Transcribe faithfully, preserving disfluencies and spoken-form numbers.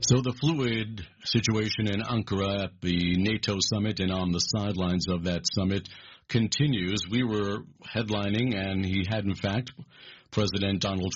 So the fluid situation in Ankara at the NATO summit and on the sidelines of that summit continues. We were headlining, and he had, in fact, President Donald